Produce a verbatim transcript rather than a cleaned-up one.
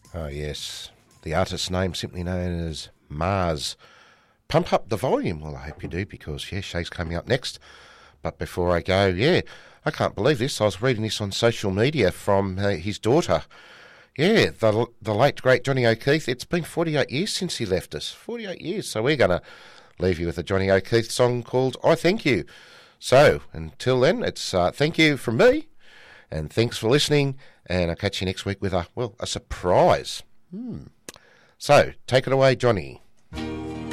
Oh, yes. The artist's name simply known as Mars. Pump up the volume. Well, I hope you do, because, yeah, Shay's coming up next. But before I go, yeah, I can't believe this. I was reading this on social media from uh, his daughter. Yeah, the the late, great Johnny O'Keefe. It's been forty-eight years since he left us. forty-eight years. So we're going to leave you with a Johnny O'Keefe song called I Thank You. So, until then, it's uh, thank you from me, and thanks for listening, and I'll catch you next week with a, well, a surprise. Hmm. So, take it away, Johnny.